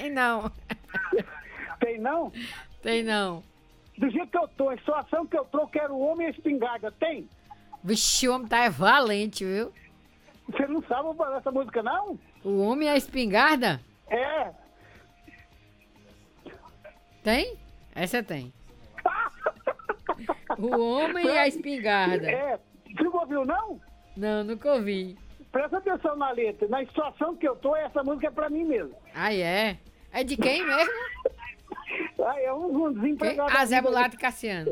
Tem não. Tem não? Tem não. Do jeito que eu tô, a situação que eu tô, eu quero o homem e a espingarda. Tem? Vixe, o homem tá valente, viu? Você não sabe essa música, não? O homem e a espingarda? É. Tem? Essa tem. O homem e a espingarda. É. Você não ouviu, não? Não, nunca ouvi. Presta atenção na letra. Na situação que eu tô, essa música é pra mim mesmo. Ah, é? É de quem mesmo? Ah, é um desempregado. Ah, Zé Mulato e Cassiano.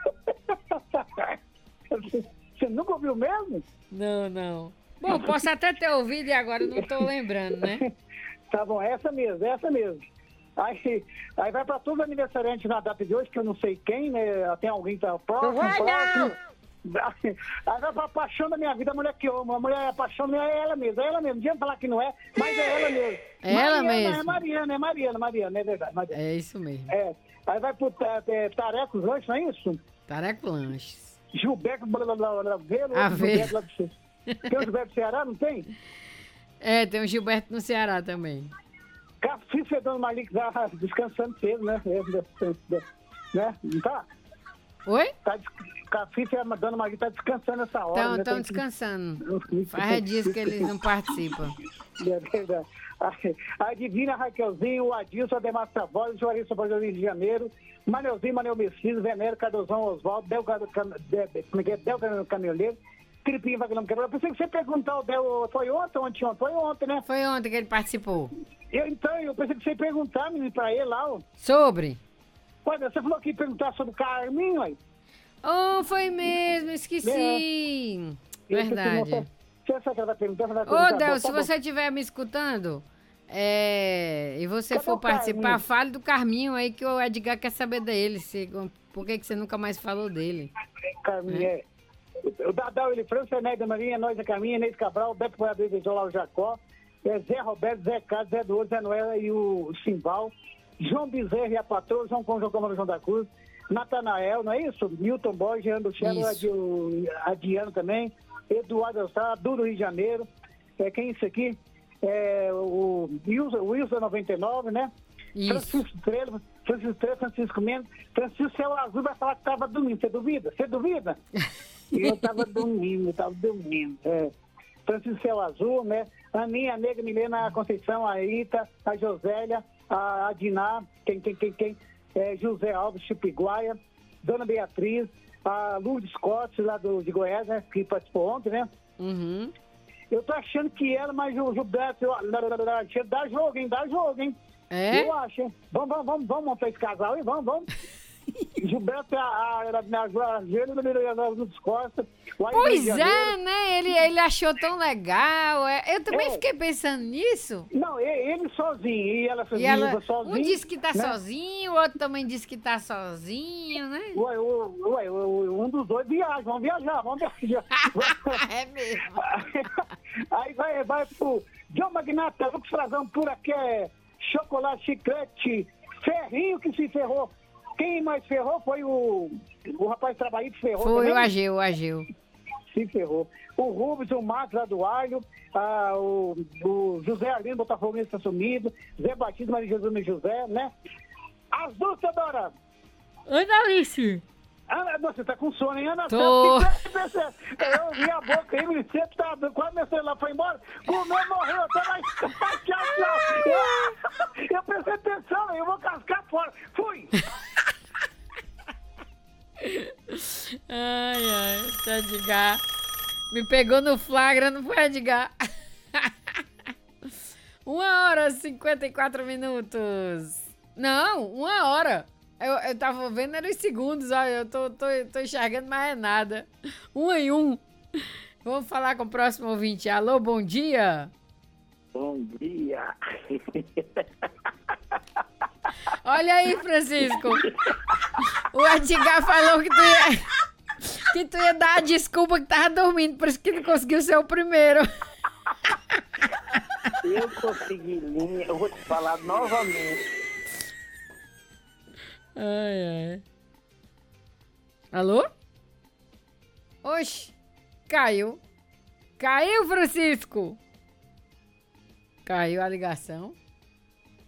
Você nunca ouviu mesmo? Não, não. Bom, posso até ter ouvido e agora não tô lembrando, né? Tá bom, essa mesmo, essa mesmo. Aí vai pra todos os aniversariantes na data de hoje, que eu não sei quem, né? Tem alguém que tá próximo. Não! Aí vai pra paixão da minha vida, a mulher que eu amo. A mulher é a paixão minha, é ela mesmo. É ela mesmo. Não adianta falar que não é, mas é ela mesmo. É ela mesmo. É Mariana, é verdade. Mariana. É isso mesmo. É. Aí vai pro Tarecos Lanches, não é isso? Tareco Lanches. Gilberto Velo. Aveiro. Tem o Gilberto do Ceará, não tem? É, tem o Gilberto no Ceará também. Cafi Fedando Malik tá descansando cedo, né? Né? Não tá? Oi? Cafi Fedando Malik tá descansando essa hora. Estão né? descansando. Faz dias que eles não participam. É verdade. A Divina Raquelzinho, o Adilson, Ademar Savoy, o Juarez Savoy do Rio de Janeiro, Manelzinho, Manel Messias, Venero, Cadozão, Oswaldo, Delgado Caminhoneiro, Tripinho, Vagalão Quebrado. Eu pensei que você perguntar o Del, foi ontem ou ontem? Foi ontem, né? Foi ontem que ele participou. Eu pensei que você ia perguntar, menino, pra ele lá, ó. Sobre? Olha, você falou que ia perguntar sobre o Carminho, aí. Oh, foi mesmo, esqueci. Verdade. Você sabe que ela vai perguntar? Ô, Del, se você estiver me escutando e você for participar, fale do Carminho aí que o Edgar quer saber dele. Por que você nunca mais falou dele? Carminho, o Dadal, ele França, Néida Marinha, Nós da Caminha, Inês Cabral, Beto Boiadeiro de Jolau Jacó, Zé Roberto, Zé Carlos, Zé Douro, Zé Noela e o Simval, João Bezerra e a Patroa, João João Câmara, João da Cruz, Natanael, não é isso? Milton Borges, Jean do Chelo, Adiano também, Eduardo Estrada, do Rio de Janeiro, quem é isso aqui? O Wilson 99, né? Isso. Francisco Mendes, Francisco Céu Azul vai falar que estava dormindo, você duvida? Você duvida? Eu estava dormindo. Francisco Céu Azul, né? Aninha, a Negra, Milena, a Conceição, a Ita, a Josélia, a Diná, José Alves, Chipiguaia, Dona Beatriz, a Lourdes Scott, lá de Goiás, né? Que participou ontem, né? Uhum. Eu tô achando que ela, mas o Gilberto, dá jogo, hein? É? Eu acho, hein? Vamos montar esse casal aí, vamos. Gilberto, Lourdes Costa. Pois é, né? Ele achou tão legal. Eu também fiquei pensando nisso. Não, ele sozinho, e ela sozinho. Um disse que tá sozinho, o outro também disse que tá sozinho, né? Um dos dois viaja, vamos viajar. É mesmo. Aí vai pro John Magnata, Lux Frazão, Pura que é Chocolate, Chiclete, Ferrinho que se ferrou. Quem mais ferrou foi o rapaz trabalhista que ferrou. Foi também. o Ageu. Se ferrou. O Rubens, o Marcos lá do Alho, o José Arlindo, Botafoguense assumido, Zé Batista, Maria Jesus e José, né? As duas, Teodora. Oi, Alice. Ana, você tá com sono, hein, Ana? Tô. Eu vi a boca aí, você tá quase meu celular foi embora, comeu, morreu, até mais. Tchau. Eu prestei atenção, eu vou cascar fora. Fui. Ai, Edgar. Me pegou no flagra, não foi, Edgar? 1h54. Não, 1h. Eu tava vendo, era os segundos, olha, eu tô enxergando, mas é nada. 1 em 1. Vamos falar com o próximo ouvinte. Alô, bom dia. Bom dia. Olha aí, Francisco. O Edgar falou que tu ia dar a desculpa que tava dormindo, por isso que não conseguiu ser o primeiro. Eu consegui linha, eu vou te falar novamente. Ai. Alô? Oxi, caiu. Caiu, Francisco. Caiu a ligação.